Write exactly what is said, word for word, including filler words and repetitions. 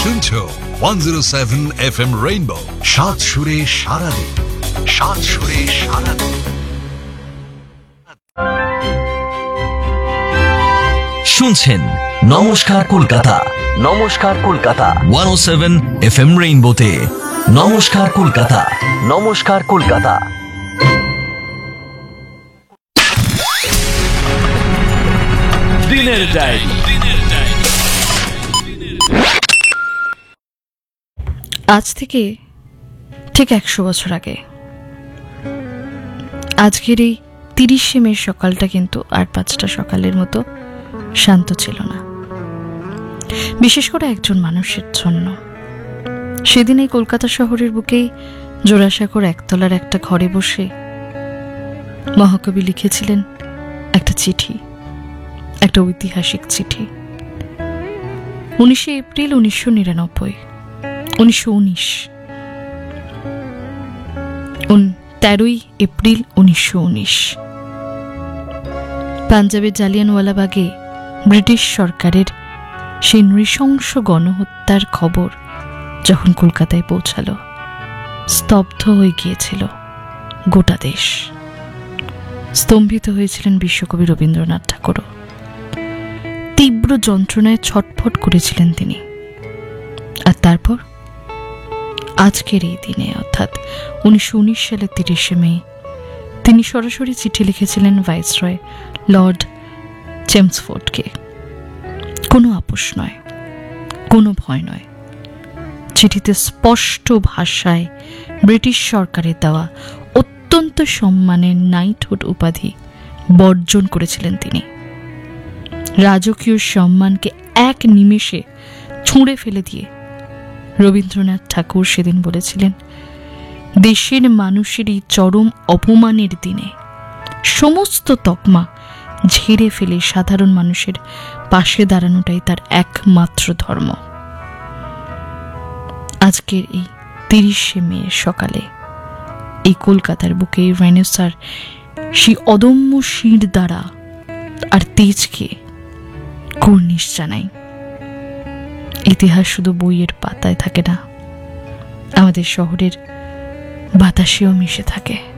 শুনছো one zero seven F M rainbow, সাত সুরে সারাদিন, সাত সুরে সারাদিন। শুনছেন নমস্কার কলকাতা, নমস্কার কলকাতা ওয়ান ও সেভেন এফ এম রেইনবোতে। নমস্কার কলকাতা, নমস্কার কলকাতা। দিনের ডায়েরি। আজ থেকে ঠিক একশো বছর আগে আজকের এই তিরিশে মে সকালটা কিন্তু আর পাঁচটা সকালের মতো শান্ত ছিল না, বিশেষ করে একজন মানুষের জন্য। সেদিন এই কলকাতা শহরের বুকেই জোড়াসাঁকোর একতলার একটা ঘরে বসে মহাকবি লিখেছিলেন একটা চিঠি, একটা ঐতিহাসিক চিঠি। উনিশে এপ্রিল উনিশশো নিরানব্বই উনিশশো উনিশ তেরোই এপ্রিল উনিশশো উনিশ পাঞ্জাবের জালিয়ানওয়ালাবাগে ব্রিটিশ সরকারের সেই নৃশংস গণহত্যার খবর যখন কলকাতায় পৌঁছালো, স্তব্ধ হয়ে গিয়েছিল গোটা দেশ। স্তম্ভিত হয়েছিলেন বিশ্বকবি রবীন্দ্রনাথ ঠাকুরও। তীব্র যন্ত্রণায় ছটফট করেছিলেন তিনি। আর তারপর আজকের এই দিনে অর্থাৎ উনিশশো উনিশ সালের তিরিশে মে তিনি সরাসরি চিঠি লিখেছিলেন ভাইসরয় লর্ড চেমসফোর্ডকে। কোনো আপোষ নয়, কোনো ভয় নয়। চিঠিতে স্পষ্ট ভাষায় ব্রিটিশ সরকারের দেওয়া অত্যন্ত সম্মানের নাইটহুড উপাধি বর্জন করেছিলেন তিনি। রাজকীয় সম্মানকে এক নিমেষে ছুঁড়ে ফেলে দিয়ে রবীন্দ্রনাথ ঠাকুর সেদিন বলেছিলেন, দেশের মানুষের এই চরম অপমানের দিনে সমস্ত তকমা ঝেড়ে ফেলে সাধারণ মানুষের পাশে দাঁড়ানোটাই তার একমাত্র ধর্ম। আজকের এই তিরিশে মে সকালে এই কলকাতার বুকে রেনেসাঁর সেই অদম্য শির দ্বারা আর তেজকে কুর্নিশ জানাই। ইতিহাস শুধু বইয়ের পাতায় থাকে না, আমাদের শহরের বাতাসেও মিশে থাকে।